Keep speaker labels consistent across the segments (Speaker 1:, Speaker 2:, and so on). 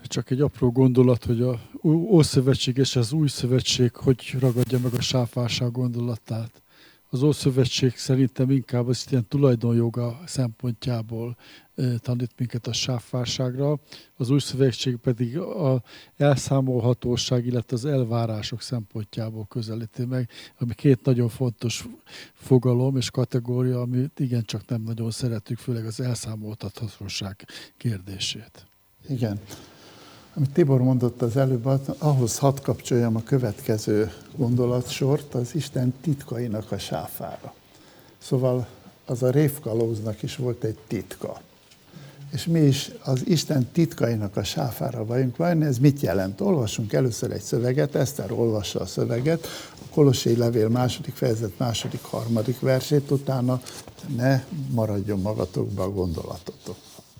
Speaker 1: Csak egy apró gondolat, hogy a Ószövetség és az Új Szövetség hogy ragadja meg a sáfárság gondolatát. Az Ószövetség szerintem inkább az ilyen tulajdonjoga szempontjából tanít minket a sáfárságra, az Új Szövetség pedig az elszámolhatóság, illetve az elvárások szempontjából közelíti meg, ami két nagyon fontos fogalom és kategória, amit igencsak nem nagyon szeretünk, főleg az elszámoltathatóság kérdését.
Speaker 2: Igen. Amit Tibor mondott az előbb, ahhoz hadd kapcsoljam a következő gondolatsort, az Isten titkainak a sáfára. Szóval az a révkalóznak is volt egy titka. És mi is az Isten titkainak a sáfára vagyunk. Vajon ez mit jelent? Olvassunk először egy szöveget, Eszter olvassa a szöveget, a Kolossé levél 2. fejezet 2.-3. versét, utána ne maradjon magatokba a gondolatotok.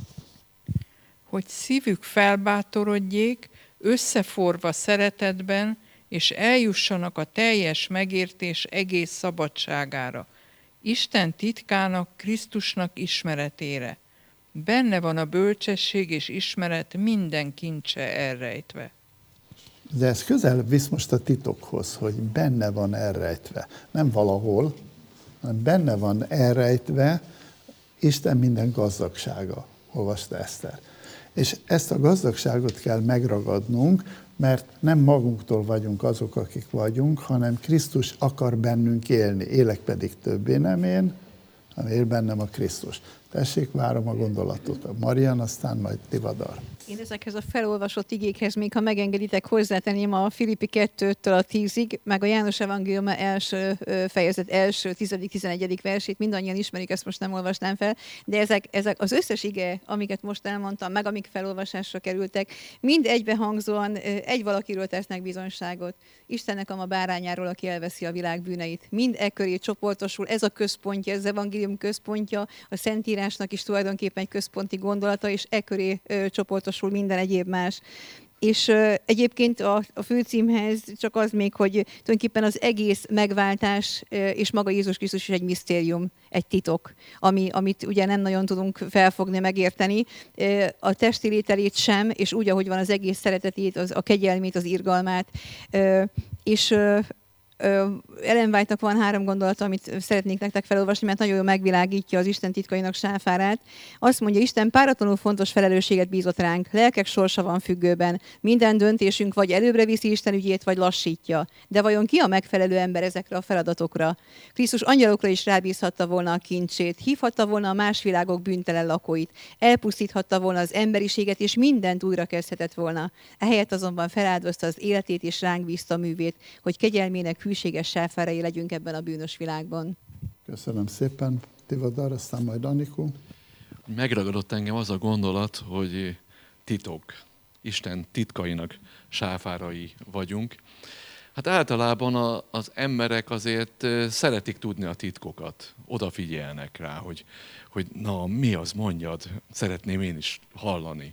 Speaker 3: Hogy szívük felbátorodjék, összeforva szeretetben, és eljussanak a teljes megértés egész szabadságára, Isten titkának, Krisztusnak ismeretére. Benne van a bölcsesség és ismeret minden kincse elrejtve.
Speaker 2: De ez közelebb visz most a titokhoz, hogy benne van elrejtve. Nem valahol, hanem benne van elrejtve Isten minden gazdagsága, olvasta Eszter. És ezt a gazdagságot kell megragadnunk, mert nem magunktól vagyunk azok, akik vagyunk, hanem Krisztus akar bennünk élni. Élek pedig többé nem én, hanem él bennem a Krisztus. Tessék, várom a gondolatot. A Marian, aztán majd Tivadar.
Speaker 4: Én ezekhez a felolvasott igékhez még, ha megengeditek, hozzátenném a Filippi 2-től a 10-ig, meg a János Evangélium első fejezet első 10.-11. versét, mindannyian ismerik, ezt most nem olvasnám fel, de ezek az összes ige, amiket most elmondtam, meg amik felolvasásra kerültek, mind egybehangzóan egy valakiről tesznek bizonyságot. Istennek a bárányáról, aki elveszi a világ bűneit. Mind e köré csoportosul, ez a központja, ez az evangélium központja, a Szentírásnak is tulajdonképpen egy központi gondolata, és e köré csoportosul minden egyéb más. És egyébként a főcímhez csak az még, hogy tulajdonképpen az egész megváltás és maga Jézus Krisztus is egy misztérium, egy titok, amit ugye nem nagyon tudunk felfogni, megérteni. A testi lételét sem, és úgy, ahogy van az egész szeretetét, a kegyelmét, az irgalmát. És Ellen White-nak van 3 gondolata, amit szeretnék nektek felolvasni, mert nagyon jól megvilágítja az Isten titkainak sáfárát. Azt mondja, Isten páratlanul fontos felelősséget bízott ránk, lelkek sorsa van függőben. Minden döntésünk vagy előbbre viszi Isten ügyét, vagy lassítja. De vajon ki a megfelelő ember ezekre a feladatokra? Krisztus angyalokra is rábízhatta volna a kincsét, hívhatta volna a más világok bűntelen lakóit, elpusztíthatta volna az emberiséget, és mindent újra kezdhetett volna. Ehelyett azonban feláldozta az életét, és ránk bízta a művét, hogy kegyelmének hűséges sáfárai legyünk ebben a bűnös világban.
Speaker 2: Köszönöm szépen, Tivadar, aztán majd Anikó.
Speaker 5: Megragadott engem az a gondolat, hogy titok, Isten titkainak sáfárai vagyunk. Hát általában az emberek azért szeretik tudni a titkokat, odafigyelnek rá, hogy na, mi az, mondjad, szeretném én is hallani.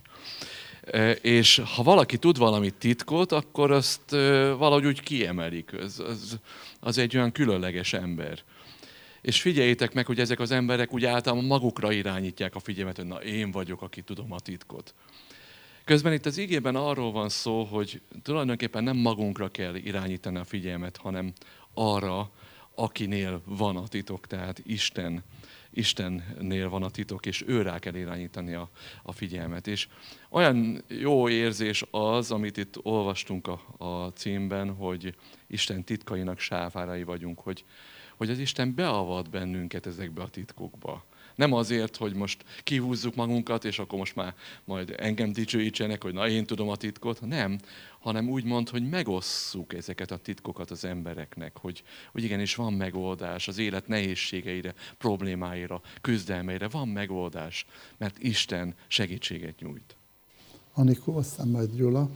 Speaker 5: És ha valaki tud valami titkot, akkor azt valahogy úgy kiemelik. Az egy olyan különleges ember. És figyeljétek meg, hogy ezek az emberek úgy általában magukra irányítják a figyelmet, hogy na, én vagyok, aki tudom a titkot. Közben itt az igében arról van szó, hogy tulajdonképpen nem magunkra kell irányítani a figyelmet, hanem arra, akinél van a titok, tehát Istennél van a titok, és őrá kell irányítani a figyelmet. És olyan jó érzés az, amit itt olvastunk a címben, hogy Isten titkainak sáfárai vagyunk, hogy az Isten beavat bennünket ezekbe a titkokba. Nem azért, hogy most kihúzzuk magunkat, és akkor most már majd engem dicsőítsenek, hogy na, én tudom a titkot. Nem, hanem úgy mond, hogy megosszuk ezeket a titkokat az embereknek, hogy igenis van megoldás az élet nehézségeire, problémáira, küzdelmeire. Van megoldás, mert Isten segítséget nyújt.
Speaker 2: Anikó, aztán majd Gyula.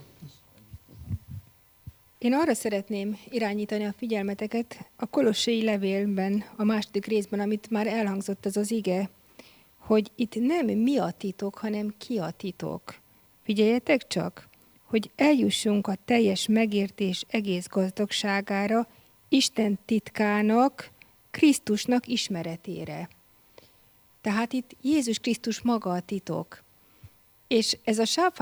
Speaker 6: Én arra szeretném irányítani a figyelmeteket a Kolossé levélben, a 2. részben, amit már elhangzott az ige, hogy itt nem mi a titok, hanem ki a titok. Figyeljetek csak, hogy eljussunk a teljes megértés egész gazdagságára, Isten titkának, Krisztusnak ismeretére. Tehát itt Jézus Krisztus maga a titok. És ez a